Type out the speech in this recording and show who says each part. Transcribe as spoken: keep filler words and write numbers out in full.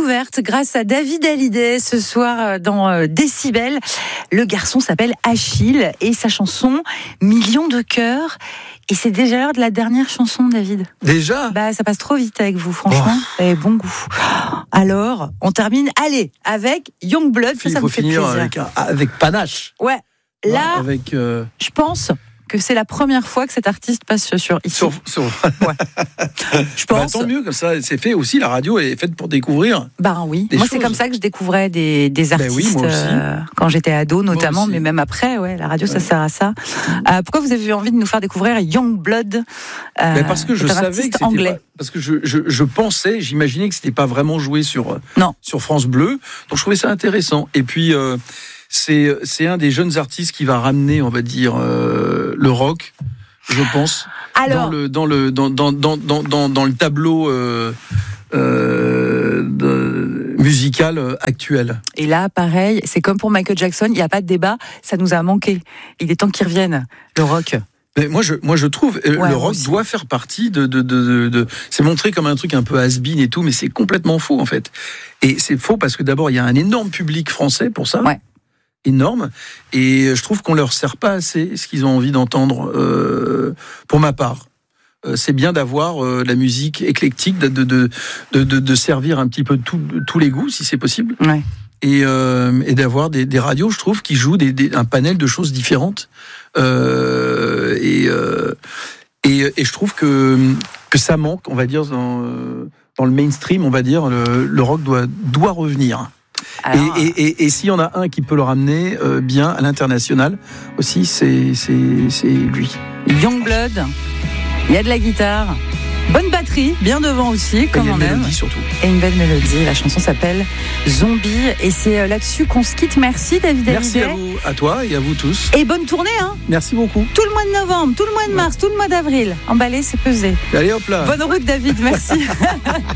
Speaker 1: découverte grâce à David Hallyday ce soir dans Décibel. Le garçon s'appelle Achille et sa chanson Millions de cœurs. Et c'est déjà l'heure de la dernière chanson, David.
Speaker 2: Déjà ?
Speaker 1: Bah, ça passe trop vite avec vous, franchement.
Speaker 2: Oh.
Speaker 1: Vous avez bon goût. Alors, on termine, allez, avec Youngblood. Ça,
Speaker 2: Il
Speaker 1: ça
Speaker 2: faut
Speaker 1: me fait
Speaker 2: finir
Speaker 1: plaisir.
Speaker 2: avec, un- avec panache.
Speaker 1: Ouais, là,
Speaker 2: Avec, euh,
Speaker 1: je pense que c'est la première fois que cet artiste passe sur ici.
Speaker 2: sur, sur...
Speaker 1: Je
Speaker 2: Bah,
Speaker 1: pense.
Speaker 2: tant mieux, comme ça, c'est fait aussi. La radio est faite pour découvrir.
Speaker 1: Ben oui.
Speaker 2: Des
Speaker 1: Moi, c'est
Speaker 2: choses.
Speaker 1: comme ça que je découvrais des, des
Speaker 2: Ben
Speaker 1: artistes
Speaker 2: oui, moi aussi.
Speaker 1: euh, quand j'étais ado, notamment,
Speaker 2: aussi.
Speaker 1: mais même après. Ouais, la radio, ça
Speaker 2: Ouais.
Speaker 1: sert à ça. Euh, pourquoi vous avez eu envie de nous faire découvrir Youngblood euh,
Speaker 2: Mais parce que je
Speaker 1: c'est un
Speaker 2: savais
Speaker 1: artiste
Speaker 2: que c'était
Speaker 1: anglais.
Speaker 2: pas- parce que je, je, je pensais, j'imaginais que c'était pas vraiment joué sur
Speaker 1: Non.
Speaker 2: sur France Bleu, donc je trouvais ça intéressant. Et puis euh, c'est c'est un des jeunes artistes qui va ramener, on va dire, euh, le rock, je pense,
Speaker 1: Alors,
Speaker 2: dans le dans le dans dans dans dans dans, dans le tableau euh, euh, de- musical euh, actuel.
Speaker 1: et là, pareil, c'est comme pour Michael Jackson, il n'y a pas de débat, ça nous a manqué. Il est temps qu'il revienne, le rock.
Speaker 2: Mais moi, je, moi, je trouve euh,
Speaker 1: Ouais,
Speaker 2: le
Speaker 1: moi
Speaker 2: rock
Speaker 1: aussi.
Speaker 2: doit faire partie de, de, de, de, de- c'est montré comme un truc un peu has-been et tout, mais c'est complètement faux en fait. Et c'est faux parce que d'abord, il y a un énorme public français pour ça,
Speaker 1: Ouais.
Speaker 2: énorme, et je trouve qu'on leur sert pas assez ce qu'ils ont envie d'entendre. Euh, pour ma part, Euh, c'est bien d'avoir euh, la musique éclectique, de, de, de, de, de- de servir un petit peu tout- tous les goûts, si c'est possible.
Speaker 1: Ouais.
Speaker 2: Et, euh, et d'avoir des, des radios, je trouve, qui jouent des, des- un panel de choses différentes. Euh, et, euh, et, et je trouve que, que ça manque, on va dire, dans, euh, dans le mainstream, on va dire, le, le rock doit, doit revenir.
Speaker 1: Alors,
Speaker 2: et, et, et, et s'il y en a un qui peut le ramener euh, bien à l'international aussi, c'est, c'est, c'est lui.
Speaker 1: Youngblood, il y a de la guitare, bonne batterie, bien devant aussi,
Speaker 2: Et
Speaker 1: comme
Speaker 2: il y a
Speaker 1: on
Speaker 2: une
Speaker 1: aime.
Speaker 2: mélodie surtout.
Speaker 1: Et une belle mélodie. La chanson s'appelle Zombie. Et c'est euh, là-dessus qu'on se quitte. Merci, David
Speaker 2: Merci à
Speaker 1: Hallyday.
Speaker 2: vous, à toi et à vous tous.
Speaker 1: Et bonne tournée, hein.
Speaker 2: Merci beaucoup.
Speaker 1: Tout le mois de novembre, tout le mois de mars, tout le mois d'avril. Emballé, c'est pesé.
Speaker 2: Allez hop là.
Speaker 1: Bonne route, David. Merci.